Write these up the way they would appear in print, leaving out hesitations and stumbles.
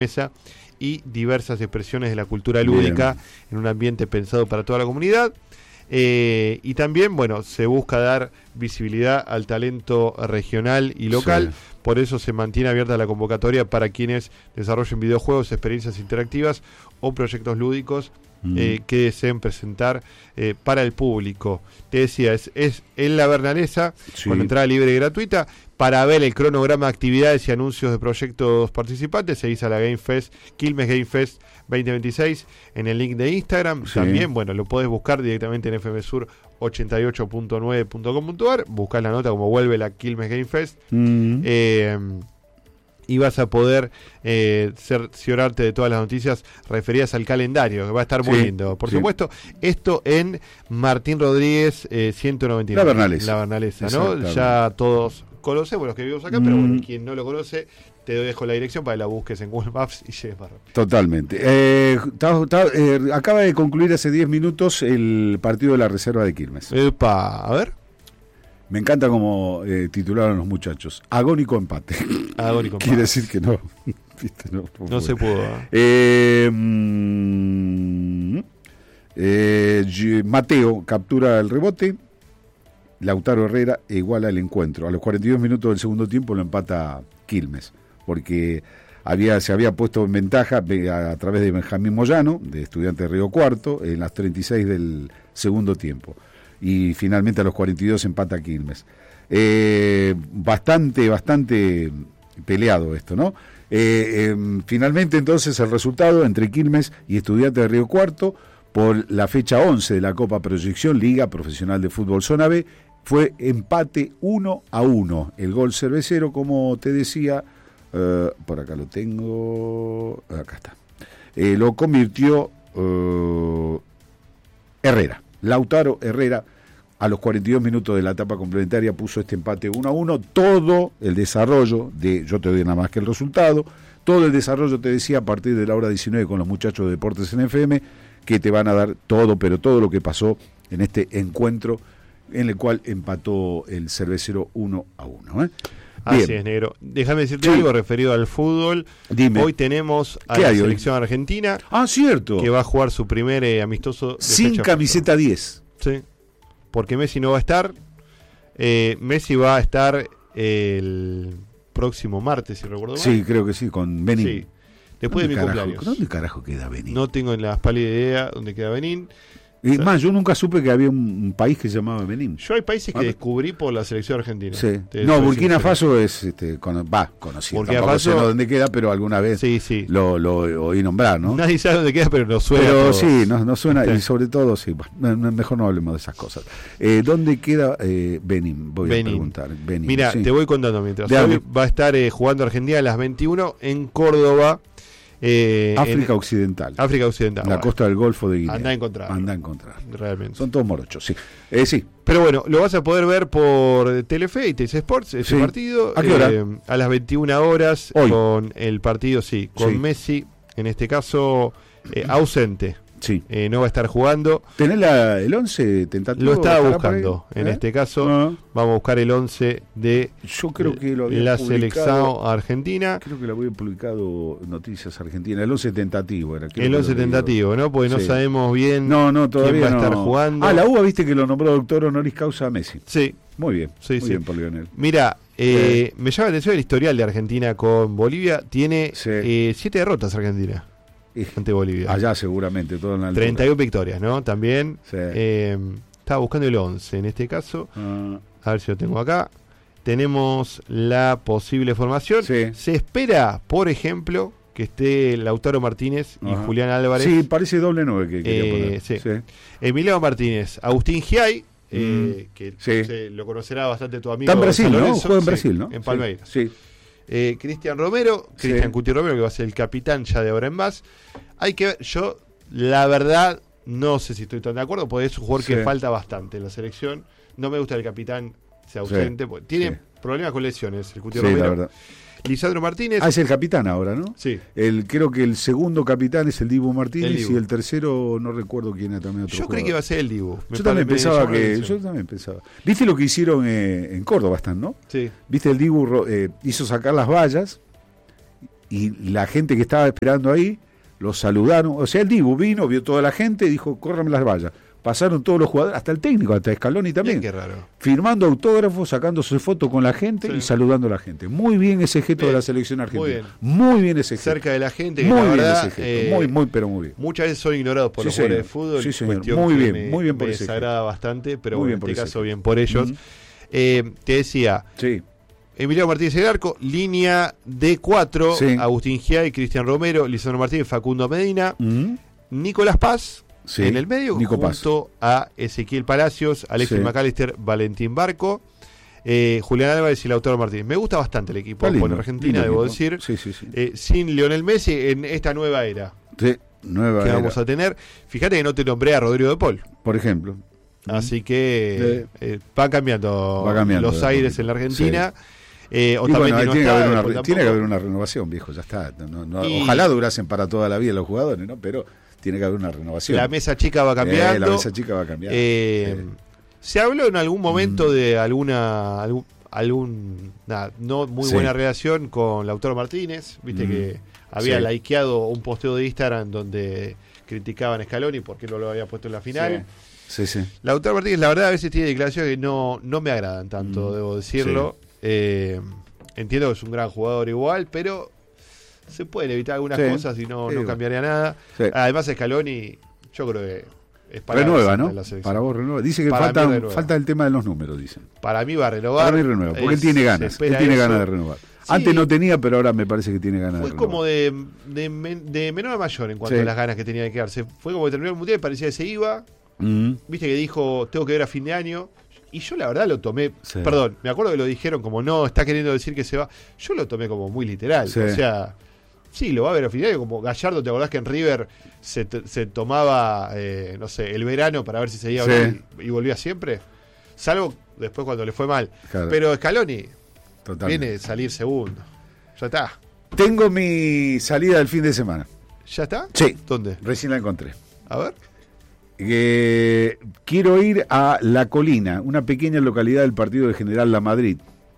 mesa y diversas expresiones de la cultura lúdica en un ambiente pensado para toda la comunidad. Y también, bueno, se busca dar visibilidad al talento regional y local. Sí. Por eso se mantiene abierta la convocatoria para quienes desarrollen videojuegos, experiencias interactivas o proyectos lúdicos que deseen presentar para el público. Te decía, es en La Bernalesa, con entrada libre y gratuita. Para ver el cronograma de actividades y anuncios de proyectos participantes, se dice a la Game Fest, Quilmes Game Fest 2026, en el link de Instagram. Sí. También, bueno, lo podés buscar directamente en fmsur88.9.com.ar. Buscás la nota como vuelve la Quilmes Game Fest. Y vas a poder cerciorarte de todas las noticias referidas al calendario, que va a estar muy lindo. Por supuesto, esto en Martín Rodríguez 199. La Bernalesa, ¿no? Ya todos conocemos los que vivimos acá, pero bueno, quien no lo conoce, te dejo la dirección para que la busques en Google Maps y llegues más rápido. Totalmente. Acaba de concluir hace 10 minutos el partido de la reserva de Quilmes. A ver. Me encanta como titularon los muchachos. Agónico empate. Agónico empate. Quiere decir que no. ¿Viste? No se pudo. Mateo captura el rebote. Lautaro Herrera iguala el encuentro. A los 42 minutos del segundo tiempo lo empata Quilmes, porque se había puesto en ventaja a través de Benjamín Moyano, de Estudiantes de Río Cuarto, en las 36 del segundo tiempo. Y finalmente a los 42 empata Quilmes. Bastante peleado esto, ¿no? Finalmente entonces el resultado entre Quilmes y Estudiantes de Río Cuarto por la fecha 11 de la Copa Proyección Liga Profesional de Fútbol Zona B fue empate 1-1. El gol cervecero, como te decía, por acá lo tengo, acá está, lo convirtió Herrera. Lautaro Herrera, a los 42 minutos de la etapa complementaria, puso este empate 1-1. Todo el desarrollo yo te doy nada más que el resultado, todo el desarrollo, te decía, a partir de la hora 19 con los muchachos de Deportes en FM, que te van a dar todo, pero todo lo que pasó en este encuentro en el cual empató el cervecero 1-1. Así es, negro. Déjame decirte algo referido al fútbol. Dime. Hoy tenemos a la selección argentina. Cierto. Que va a jugar su primer amistoso de sin camiseta 10. Sí. Porque Messi no va a estar. Messi va a estar el próximo martes, si recuerdo mal. Sí, creo que sí, con Benín. Sí. Después de mi cumpleaños. ¿Dónde carajo queda Benín? No tengo en la pálida idea dónde queda Benín. Y más, yo nunca supe que había un país que se llamaba Benín. Yo hay países que descubrí por la selección argentina. Sí. No, Burkina Faso es conocido. Burkina Faso, no sé dónde queda, pero alguna vez lo oí nombrar, ¿no? Nadie sabe dónde queda, pero nos suena. Pero sí, no suena, y sobre todo, mejor no hablemos de esas cosas. ¿Dónde queda Benín? Voy a preguntar. Benín, mira, te voy contando mientras. Hoy va a estar jugando Argentina a las 21 en Córdoba. África Occidental. La costa del Golfo de Guinea. Anda a encontrar. Realmente. Son todos morochos, sí. Sí. Pero bueno, lo vas a poder ver por Telefe y TC Sports, ese partido. ¿A qué hora? A las 21 horas. Hoy. Con el partido, con Messi, en este caso, ausente. Sí. No va a estar jugando. ¿Tenés el 11 tentativo? Lo estaba buscando. En este caso, vamos a buscar el 11 de Yo creo que lo la selección argentina. Creo que lo había publicado Noticias Argentinas. El 11 tentativo era. El 11 tentativo, ¿no? Porque no sabemos bien todavía quién va a estar jugando. La UBA, viste que lo nombró doctor honoris causa a Messi. Sí. Muy bien. Muy bien por Lionel. Mira, me llama la atención el historial de Argentina con Bolivia. Tiene 7 derrotas Argentina. Ante Bolivia. Allá seguramente, todo en la 31 victorias, ¿no? También. Sí. Estaba buscando el 11 en este caso. A ver si lo tengo acá. Tenemos la posible formación. Sí. Se espera, por ejemplo, que esté Lautaro Martínez y Julián Álvarez. Sí, parece doble 9 que quería poner. Sí. Emiliano Martínez, Agustín Giai, que lo conocerá bastante tu amigo. Está en Brasil, ¿no? Juega en Brasil, ¿no? En Palmeiras. Sí. Cristian Cuti Romero, que va a ser el capitán ya de ahora en más. Hay que ver, yo la verdad no sé si estoy tan de acuerdo, porque es un jugador que falta bastante en la selección. No me gusta el capitán sea ausente, porque tiene problemas con lesiones el Cuti Romero. La verdad. Lisandro Martínez. Es el capitán ahora, ¿no? Sí. Creo que el segundo capitán es el Dibu Martínez y el tercero no recuerdo quién era también otro Yo creí que iba a ser el Dibu. Yo también pensaba. ¿Viste lo que hicieron en Córdoba están, no? Sí. ¿Viste el Dibu hizo sacar las vallas y la gente que estaba esperando ahí, los saludaron. O sea, el Dibu vino, vio toda la gente y dijo, córrame las vallas. Pasaron todos los jugadores, hasta el técnico, hasta Scaloni también. Qué raro. Firmando autógrafos, sacándose fotos con la gente y saludando a la gente. Muy bien ese gesto de la selección argentina. Muy bien ese gesto. Cerca de la gente. Muy bien verdad, ese gesto. Pero muy bien. Muchas veces son ignorados por los jugadores de fútbol. Sí, señor. Muy bien por me ese desagrada gesto. bastante, pero Muy bueno, bien en este caso gesto. bien por ellos. Te decía, Emiliano Martínez del Arco, línea D4, Agustín Giai, Cristian Romero, Lisandro Martínez, Facundo Medina, Nicolás Paz. En el medio, Nico junto a Ezequiel Palacios, Alexis McAllister, Valentín Barco, Julián Álvarez y Lautaro Martínez. Me gusta bastante el equipo con Argentina, debo decir. Sin Lionel Messi en esta nueva era que vamos a tener. Fíjate que no te nombré a Rodrigo de Paul, por ejemplo. Así que va cambiando los aires en la Argentina. Tiene que haber una renovación, viejo, ya está. Ojalá durasen para toda la vida los jugadores, ¿no? Pero tiene que haber una renovación. La mesa chica va cambiando. Se habló en algún momento de alguna no muy buena relación con Lautaro Martínez. Viste que había likeado un posteo de Instagram donde criticaban a Scaloni porque no lo había puesto en la final. Lautaro Martínez, la verdad, a veces tiene declaraciones que no me agradan tanto, debo decirlo. Entiendo que es un gran jugador igual, pero se pueden evitar algunas cosas y no cambiaría nada. Además, Scaloni, yo creo que es para renueva, ¿no? Para vos renueva. Dice que falta el tema de los números, dicen. Para mí va a renovar. Para mí renueva, porque él tiene ganas. Él tiene ganas de renovar. Antes no tenía, pero ahora me parece que tiene ganas de renovar. Fue como de menor a mayor en cuanto a las ganas que tenía de quedarse. Fue como que terminó el mundial y parecía que se iba. Viste que dijo, tengo que ver a fin de año. Y yo la verdad lo tomé, perdón, me acuerdo que lo dijeron como no, está queriendo decir que se va. Yo lo tomé como muy literal. O sea, sí, lo va a ver a fin de año, como Gallardo, ¿te acordás que en River se tomaba, no sé, el verano para ver si seguía y volvía siempre? Salvo después cuando le fue mal. Claro. Pero Scaloni viene de salir segundo. Ya está. Tengo mi salida del fin de semana. ¿Ya está? Sí. ¿Dónde? Recién la encontré. A ver. Quiero ir a La Colina, una pequeña localidad del partido de General Lamadrid.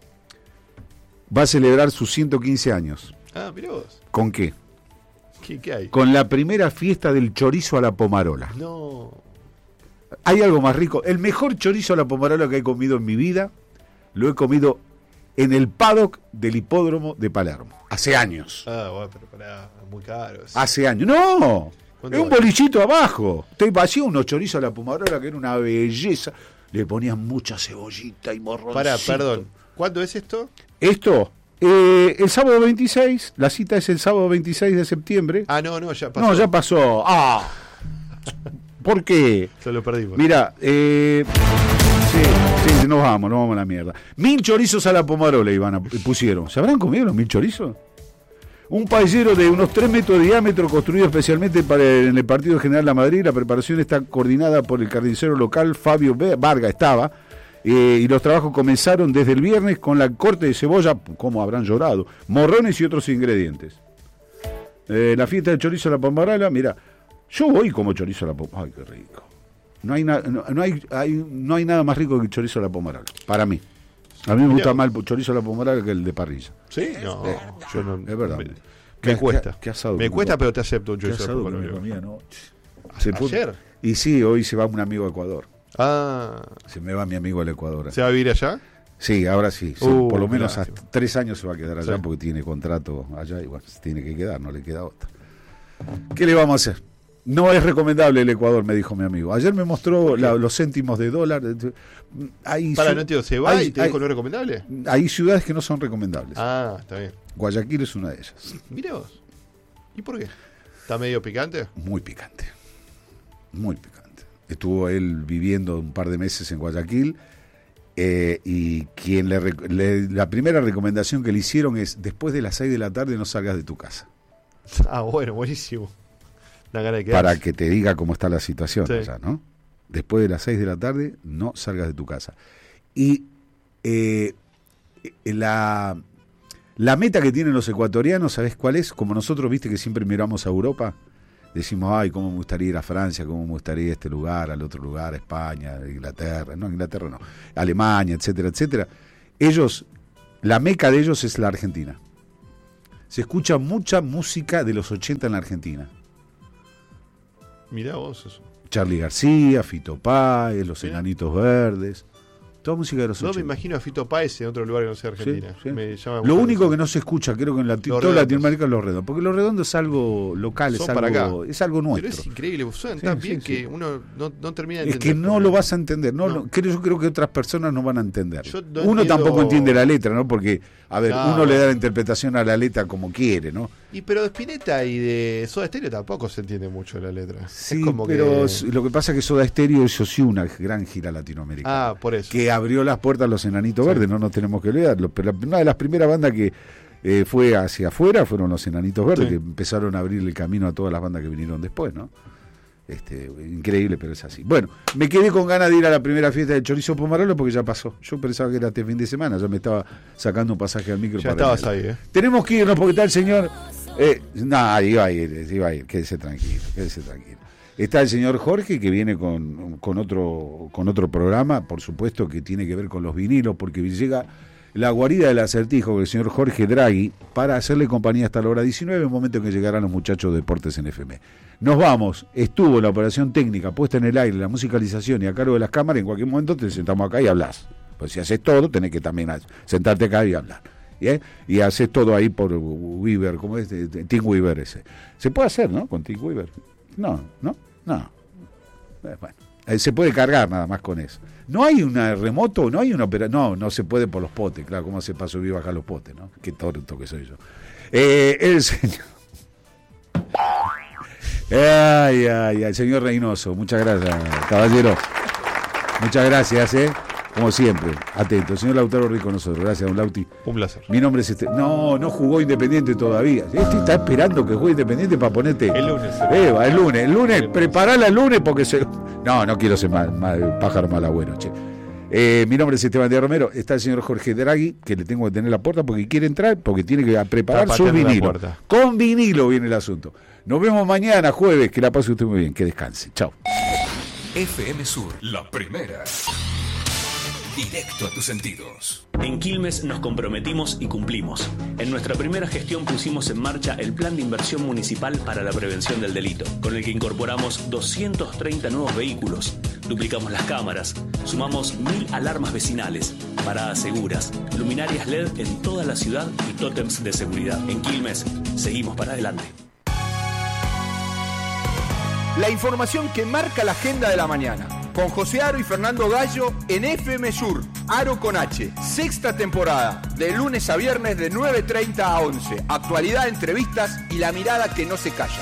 Va a celebrar sus 115 años. Ah, mirá vos. ¿Con qué? ¿Qué hay? Con la primera fiesta del chorizo a la pomarola. No. Hay algo más rico. El mejor chorizo a la pomarola que he comido en mi vida, lo he comido en el paddock del hipódromo de Palermo. Hace años. Ah, bueno, pero pará, muy caro. Hace años. ¡No! Es un bolichito abajo. Te hacía unos chorizos a la pomarola que era una belleza. Le ponían mucha cebollita y morroncito. Pará, perdón. ¿Cuándo es esto? Esto, el sábado 26. La cita es el sábado 26 de septiembre. Ah, no, ya pasó. No, ya pasó. Ah. ¿Por qué? Se lo perdimos. Mira, sí, nos vamos a la mierda. 1000 chorizos a la pomarola, pusieron. ¿Se habrán comido los 1000 chorizos? Un paellero de unos 3 metros de diámetro construido especialmente en el partido de General Lamadrid. La preparación está coordinada por el carnicero local Fabio Varga, y los trabajos comenzaron desde el viernes con la corte de cebolla, como habrán llorado, morrones y otros ingredientes. La fiesta de chorizo a la pomarola, mira, yo voy como chorizo a la pomarola. Ay, qué rico. No hay nada más rico que el chorizo a la pomarola, para mí. A mí me gusta más el chorizo a la pomarola que el de parrilla. ¿Sí? No, yo no. Es verdad. Me cuesta. ¿Qué asado me cuesta, pero te acepto un chorizo a la pomarola. ¿No? ¿Ayer? Y sí, hoy se va un amigo a Ecuador. Ah. Se me va mi amigo al Ecuador. ¿Se va a vivir allá? Sí, ahora sí. Por lo menos hasta 3 años se va a quedar allá porque tiene contrato allá y bueno, se tiene que quedar, no le queda otra. ¿Qué le vamos a hacer? No es recomendable el Ecuador, me dijo mi amigo. Ayer me mostró los céntimos de dólar. No entiendo, ¿se va y te dijo no es recomendable? Hay ciudades que no son recomendables. Ah, está bien. Guayaquil es una de ellas. Mirá vos. ¿Y por qué? ¿Está medio picante? Muy picante. Muy picante. Estuvo él viviendo un par de meses en Guayaquil y quien la primera recomendación que le hicieron es después de las 6 de la tarde no salgas de tu casa. Ah, bueno, buenísimo. Para que te diga cómo está la situación allá, ¿no? Después de las 6 de la tarde, no salgas de tu casa. Y la meta que tienen los ecuatorianos, ¿sabés cuál es? Como nosotros, viste que siempre miramos a Europa, decimos, ay, cómo me gustaría ir a Francia, cómo me gustaría ir a este lugar, al otro lugar, a España, a Inglaterra, no, Alemania, etcétera, etcétera. La meca de ellos es la Argentina. se escucha mucha música de los 80 en la Argentina. Mirá vos eso. Charly García, Fito Páez, Los Enanitos Verdes. Toda música de los 80. No me imagino a Fito Páez en otro lugar que no sea Argentina. Sí, sí. Me llama Lo único que no se escucha, creo que en toda Latinoamérica es Los Redondos. Porque Los Redondos es algo local, es algo nuestro. Pero es increíble, suenan tan bien que uno no termina de entender. Es que no lo vas a entender. Yo creo que otras personas no van a entender. Uno tampoco entiende la letra, ¿no? Porque, a ver, uno le da la interpretación a la letra como quiere, ¿no? Pero de Spinetta y de Soda Stereo tampoco se entiende mucho la letra. Sí, pero lo que pasa es que Soda Stereo hizo sí una gran gira latinoamericana. Por eso. Que abrió las puertas a Los Enanitos Verdes, no nos tenemos que olvidarlo. Pero una de las primeras bandas que fue hacia afuera fueron Los Enanitos Verdes, que empezaron a abrir el camino a todas las bandas que vinieron después, ¿no? Increíble, pero es así. Bueno, me quedé con ganas de ir a la primera fiesta del Chorizo Pomarolo porque ya pasó. Yo pensaba que era este fin de semana, ya me estaba sacando un pasaje al micro. Ya estabas ahí, ¿eh? Tenemos que irnos porque está el señor... iba a ir, quédese tranquilo. Está el señor Jorge que viene con otro programa, por supuesto que tiene que ver con los vinilos, porque llega la guarida del acertijo con el señor Jorge Draghi para hacerle compañía hasta la hora 19, un momento en que llegarán los muchachos de Deportes en FM. Nos vamos, estuvo la operación técnica puesta en el aire, la musicalización y a cargo de las cámaras, en cualquier momento te sentamos acá y hablas. Pues si haces todo, tenés que también sentarte acá y hablar. Y haces todo ahí por Weaver, ¿cómo es? Tim Weaver ese. Se puede hacer, ¿no? Con Tim Weaver. No. Bueno, se puede cargar nada más con eso. No hay una remoto, no hay una operación. No se puede por los potes, claro, ¿cómo se para subir y bajar los potes, no? Qué tonto que soy yo. El señor. El señor Reynoso, muchas gracias, caballero. Muchas gracias, como siempre, atento. El señor Lautaro Ruiz con nosotros. Gracias, don Lauti. Un placer. Mi nombre es No jugó Independiente todavía. Está esperando que juegue Independiente para ponerte. El lunes. El lunes. Preparala el lunes porque No quiero ser pájaro malagüero, che. Mi nombre es Esteban Díaz Romero. Está el señor Jorge Draghi, que le tengo que tener la puerta porque quiere entrar, porque tiene que preparar su vinilo. Con vinilo viene el asunto. Nos vemos mañana, jueves. Que la pase usted muy bien. Que descanse. Chao. FM Sur, la primera. Directo a tus sentidos. En Quilmes nos comprometimos y cumplimos. En nuestra primera gestión pusimos en marcha el Plan de Inversión Municipal para la Prevención del Delito, con el que incorporamos 230 nuevos vehículos, duplicamos las cámaras, sumamos 1000 alarmas vecinales, paradas seguras, luminarias LED en toda la ciudad y tótems de seguridad. En Quilmes, seguimos para adelante. La información que marca la agenda de la mañana. Con José Aro y Fernando Gallo en FM Sur, Aro con H, sexta temporada, de lunes a viernes de 9:30 a 11. Actualidad, entrevistas y la mirada que no se calla.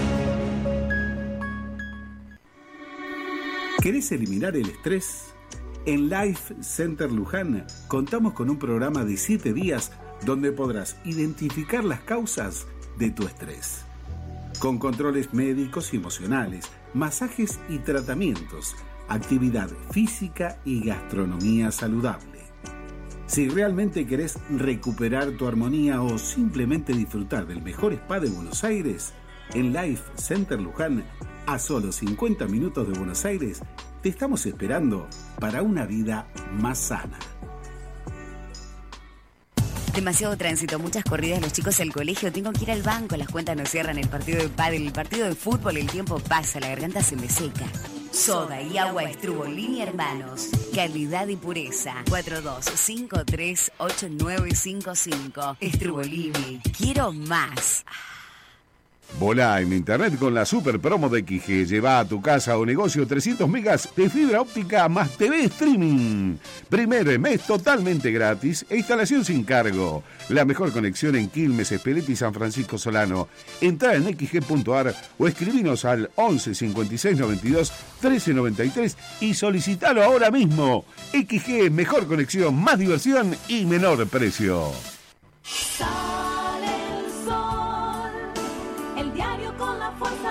¿Querés eliminar el estrés? En Life Center Luján contamos con un programa de 7 días donde podrás identificar las causas de tu estrés. Con controles médicos y emocionales, masajes y tratamientos, actividad física y gastronomía saludable. Si realmente querés recuperar tu armonía o simplemente disfrutar del mejor spa de Buenos Aires, en Life Center Luján, a solo 50 minutos de Buenos Aires, te estamos esperando para una vida más sana. Demasiado tránsito, muchas corridas, los chicos al colegio, tengo que ir al banco, las cuentas no cierran, el partido de pádel, el partido de fútbol, el tiempo pasa, la garganta se me seca. Soda y agua Estrubolini Hermanos, calidad y pureza. 42538955. Estrubolini, quiero más. Volá en internet con la super promo de XG. Lleva a tu casa o negocio 300 megas de fibra óptica más TV streaming. Primer mes totalmente gratis e instalación sin cargo. La mejor conexión en Quilmes, Espeleta y San Francisco Solano. Entrá en xg.ar o escribinos al 11 56 92 13 93 y solicitalo ahora mismo. XG, mejor conexión, más diversión y menor precio.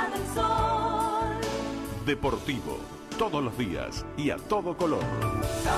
Deportivo, todos los días y a todo color.